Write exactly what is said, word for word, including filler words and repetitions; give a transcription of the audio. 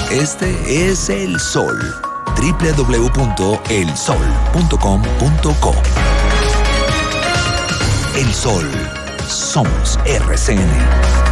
Este es El Sol. doble u doble u doble u punto el sol punto com punto co. El Sol. Somos R C N.